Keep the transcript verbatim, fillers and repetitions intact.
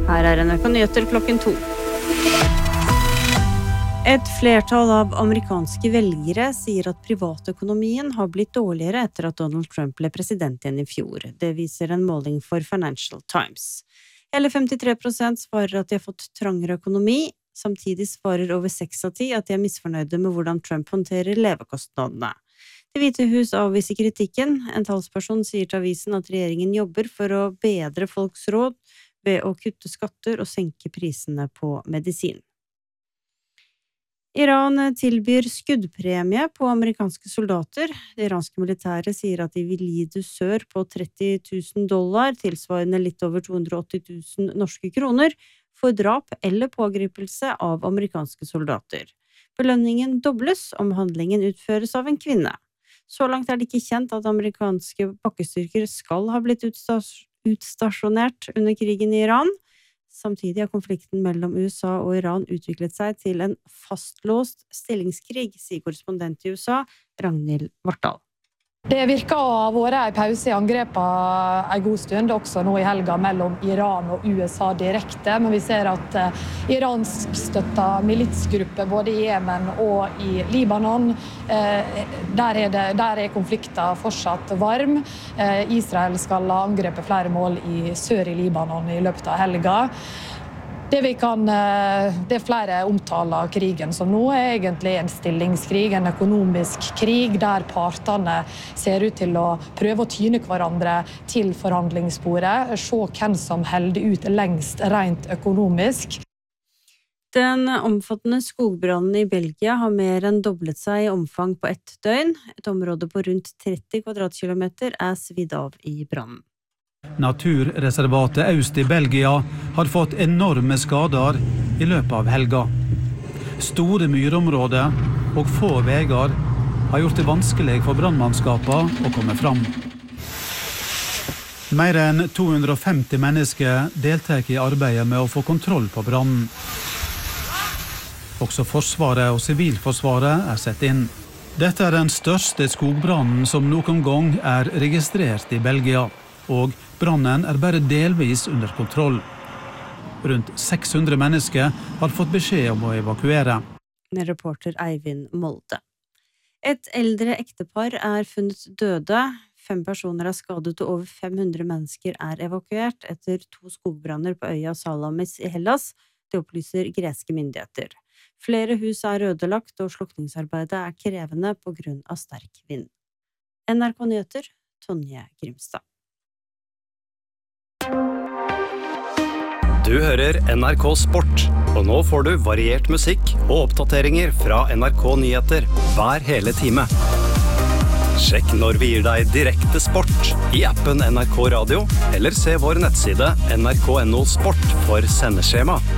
Her er N R K Nyheter klokken to. Et flertall av amerikanske velgere sier at privatøkonomien har blitt dårligere etter at Donald Trump ble president igjen i fjor. Det viser en måling for Financial Times. Hele femtitre prosent svarer at de har fått trangere økonomi. Samtidig svarer over seks av ti at de er misfornøyde med hvordan Trump håndterer levekostnadene. Det Hvite hus avviser kritikken. En talsperson sier til avisen at regjeringen jobber for å bedre folks råd ved å kutte skatter og senke prisene på medisin. Iran tilbyr skuddpremie på amerikanske soldater. Det iranske militæret sier at de vil gi dusør på tretti tusen dollar, tilsvarende litt over to hundre og åtti tusen norske kroner, for drap eller pågripelse av amerikanske soldater. Belønningen dobles om handlingen utføres av en kvinne. Så langt er det ikke kjent at amerikanske bakkestyrker skal ha blitt utstasjonert under krigen i Iran. Samtidig har konflikten mellom U S A og Iran utviklet seg til en fastlåst stillingskrig, sier korrespondent i U S A, Ragnhild Vartdal. Det virker å ha vært en pause i angrepet en god stund, også nå i helga mellom Iran og U S A direkte, men vi ser at iransk støttet militsgrupper både i Jemen og i Libanon, der er, det, der er konflikten fortsatt varm. Israel skal ha angrepet flere mål i sør i Libanon i løpet av helga. Det, vi kan, det flere omtaler krigen som nå er egentlig en stillingskrig, en økonomisk krig, der partene ser ut til å prøve å tyne hverandre til forhandlingsbordet, se hvem som holder ut lengst rent økonomisk. Den omfattende skogbrannen i Belgia har mer enn doblet seg i omfang på ett døgn. Et område på rundt tretti kvadratkilometer er svidd av i brannen. Naturreservatet Aust i Belgia har fått enorme skader i løpet av helga. Store myrområder og få veier har gjort det vanskelig for brannmannskapene å komme fram. Mer enn to hundre og femti mennesker deltar i arbeidet med å få kontroll på brannen. Også Forsvaret og Sivilforsvaret er sett inn. Dette er den største skogbrannen som noen gang er registrert i Belgia, og brannen er bare delvis under kontroll. Rundt seks hundre mennesker har fått beskjed om å evakuere. Reporter Eivind Molde. Et eldre ektepar er funnet døde. Fem personer er skadet og over fem hundre mennesker er evakuert etter to skogbranner på øya Salamis i Hellas. Det opplyser greske myndigheter. Flere hus er ødelagt, og slukningsarbeidet er krevende på grunn av sterk vind. N R K Nyheter, Tonje Grimstad. Du hører N R K Sport, og nå får du variert musikk og oppdateringer fra N R K Nyheter hver hele time. Sjekk når vi gir deg direkte sport i appen N R K Radio, eller se vår nettside N R K punktum N O Sport for sendeskjema.